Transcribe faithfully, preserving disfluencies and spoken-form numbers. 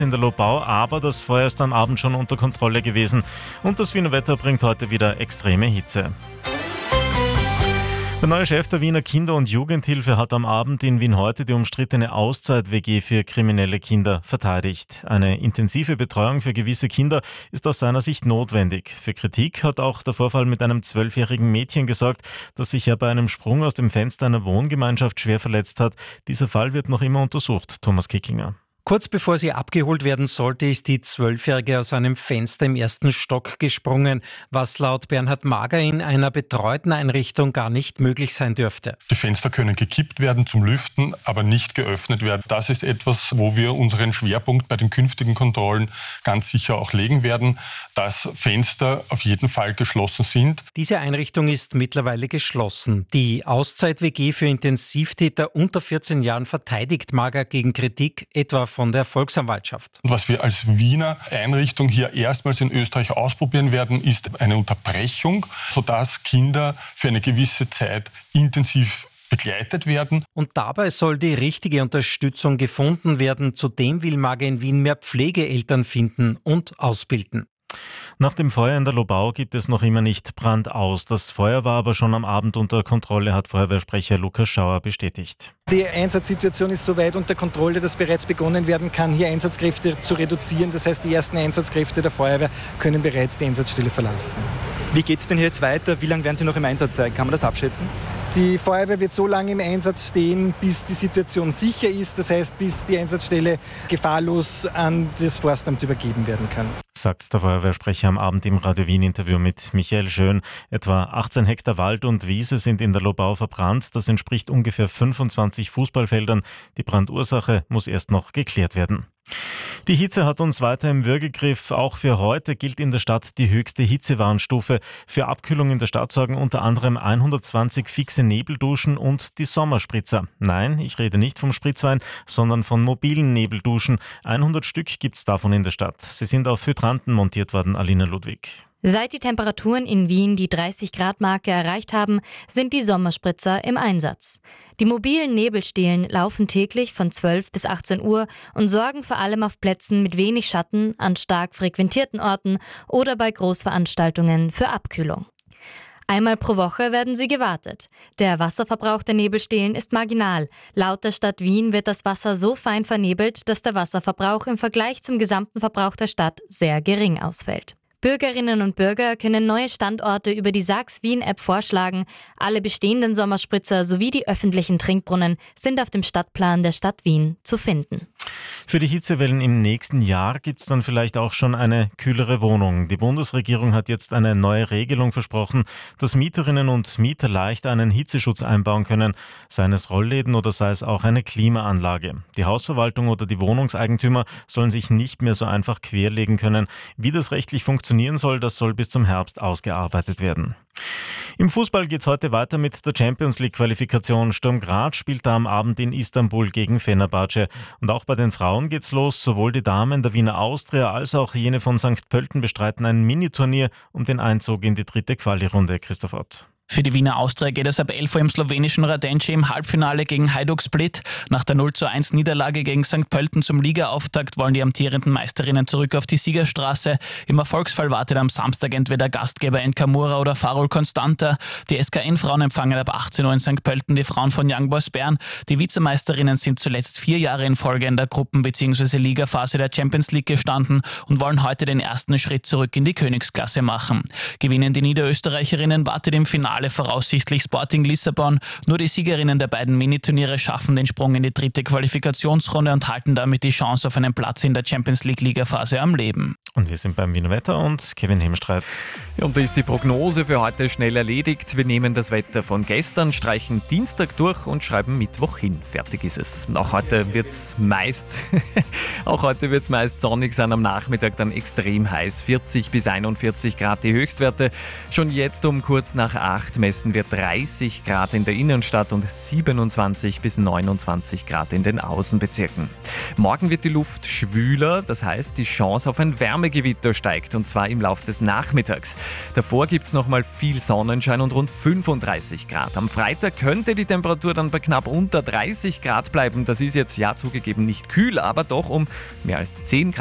in der Lobau, aber das Feuer ist am Abend schon unter Kontrolle gewesen und das Wiener Wetter bringt heute wieder extreme Hitze. Der neue Chef der Wiener Kinder- und Jugendhilfe hat am Abend in Wien heute die umstrittene Auszeit-W G für kriminelle Kinder verteidigt. Eine intensive Betreuung für gewisse Kinder ist aus seiner Sicht notwendig. Für Kritik hat auch der Vorfall mit einem zwölfjährigen Mädchen gesorgt, das sich ja bei einem Sprung aus dem Fenster einer Wohngemeinschaft schwer verletzt hat. Dieser Fall wird noch immer untersucht. Thomas Kickinger. Kurz bevor sie abgeholt werden sollte, ist die Zwölfjährige aus einem Fenster im ersten Stock gesprungen, was laut Bernhard Mager in einer betreuten Einrichtung gar nicht möglich sein dürfte. Die Fenster können gekippt werden zum Lüften, aber nicht geöffnet werden. Das ist etwas, wo wir unseren Schwerpunkt bei den künftigen Kontrollen ganz sicher auch legen werden, dass Fenster auf jeden Fall geschlossen sind. Diese Einrichtung ist mittlerweile geschlossen. Die Auszeit-W G für Intensivtäter unter vierzehn Jahren verteidigt Mager gegen Kritik, etwa von der Volksanwaltschaft. Was wir als Wiener Einrichtung hier erstmals in Österreich ausprobieren werden, ist eine Unterbrechung, sodass Kinder für eine gewisse Zeit intensiv begleitet werden. Und dabei soll die richtige Unterstützung gefunden werden. Zudem will Mager in Wien mehr Pflegeeltern finden und ausbilden. Nach dem Feuer in der Lobau gibt es noch immer nicht Brand aus. Das Feuer war aber schon am Abend unter Kontrolle, hat Feuerwehrsprecher Lukas Schauer bestätigt. Die Einsatzsituation ist so weit unter Kontrolle, dass bereits begonnen werden kann, hier Einsatzkräfte zu reduzieren. Das heißt, die ersten Einsatzkräfte der Feuerwehr können bereits die Einsatzstelle verlassen. Wie geht es denn jetzt weiter? Wie lange werden Sie noch im Einsatz sein? Kann man das abschätzen? Die Feuerwehr wird so lange im Einsatz stehen, bis die Situation sicher ist. Das heißt, bis die Einsatzstelle gefahrlos an das Forstamt übergeben werden kann. Sagt der Feuerwehrsprecher am Abend im Radio Wien-Interview mit Michael Schön. Etwa achtzehn Hektar Wald und Wiese sind in der Lobau verbrannt. Das entspricht ungefähr fünfundzwanzig Fußballfeldern. Die Brandursache muss erst noch geklärt werden. Die Hitze hat uns weiter im Würgegriff. Auch für heute gilt in der Stadt die höchste Hitzewarnstufe. Für Abkühlung in der Stadt sorgen unter anderem hundertzwanzig fixe Nebelduschen und die Sommerspritzer. Nein, ich rede nicht vom Spritzwein, sondern von mobilen Nebelduschen. hundert Stück gibt es davon in der Stadt. Sie sind auf Hydranten montiert worden, Alina Ludwig. Seit die Temperaturen in Wien die dreißig Grad Marke erreicht haben, sind die Sommerspritzer im Einsatz. Die mobilen Nebelstelen laufen täglich von zwölf bis achtzehn Uhr und sorgen vor allem auf Plätzen mit wenig Schatten, an stark frequentierten Orten oder bei Großveranstaltungen für Abkühlung. Einmal pro Woche werden sie gewartet. Der Wasserverbrauch der Nebelstelen ist marginal. Laut der Stadt Wien wird das Wasser so fein vernebelt, dass der Wasserverbrauch im Vergleich zum gesamten Verbrauch der Stadt sehr gering ausfällt. Bürgerinnen und Bürger können neue Standorte über die Sachs Wien-App vorschlagen. Alle bestehenden Sommerspritzer sowie die öffentlichen Trinkbrunnen sind auf dem Stadtplan der Stadt Wien zu finden. Für die Hitzewellen im nächsten Jahr gibt es dann vielleicht auch schon eine kühlere Wohnung. Die Bundesregierung hat jetzt eine neue Regelung versprochen, dass Mieterinnen und Mieter leicht einen Hitzeschutz einbauen können, seien es Rollläden oder sei es auch eine Klimaanlage. Die Hausverwaltung oder die Wohnungseigentümer sollen sich nicht mehr so einfach querlegen können. Wie das rechtlich funktionieren soll, das soll bis zum Herbst ausgearbeitet werden. Im Fußball geht es heute weiter mit der Champions-League-Qualifikation. Sturm Graz spielt da am Abend in Istanbul gegen Fenerbahce. Und auch bei den Frauen geht's los. Sowohl die Damen der Wiener Austria als auch jene von Sankt Pölten bestreiten ein Miniturnier um den Einzug in die dritte Quali-Runde. Christoph Ott. Für die Wiener Austria geht es ab elf Uhr im slowenischen Radenci im Halbfinale gegen Hajduk Split. Nach der null zu eins Niederlage gegen Sankt Pölten zum Ligaauftakt wollen die amtierenden Meisterinnen zurück auf die Siegerstraße. Im Erfolgsfall wartet am Samstag entweder Gastgeber N K Mura oder Farol Constanta. Die S K N-Frauen empfangen ab achtzehn Uhr in Sankt Pölten die Frauen von Young Boys Bern. Die Vizemeisterinnen sind zuletzt vier Jahre in Folge in der Gruppen- bzw. Ligaphase der Champions League gestanden und wollen heute den ersten Schritt zurück in die Königsklasse machen. Gewinnen die Niederösterreicherinnen, wartet im Finale voraussichtlich Sporting Lissabon. Nur die Siegerinnen der beiden Miniturniere schaffen den Sprung in die dritte Qualifikationsrunde und halten damit die Chance auf einen Platz in der Champions League Ligaphase am Leben. Und wir sind beim Wiener Wetter und Kevin Hemstreit. Ja, und da ist die Prognose für heute schnell erledigt. Wir nehmen das Wetter von gestern, streichen Dienstag durch und schreiben Mittwoch hin. Fertig ist es. Auch heute wird es meist, auch heute wird's meist sonnig sein, am Nachmittag dann extrem heiß. vierzig bis einundvierzig Grad die Höchstwerte. Schon jetzt um kurz nach acht Nacht messen wir dreißig Grad in der Innenstadt und siebenundzwanzig bis neunundzwanzig Grad in den Außenbezirken. Morgen wird die Luft schwüler, das heißt, die Chance auf ein Wärmegewitter steigt, und zwar im Laufe des Nachmittags. Davor gibt es nochmal viel Sonnenschein und rund fünfunddreißig Grad. Am Freitag könnte die Temperatur dann bei knapp unter dreißig Grad bleiben. Das ist jetzt ja zugegeben nicht kühl, aber doch um mehr als zehn Grad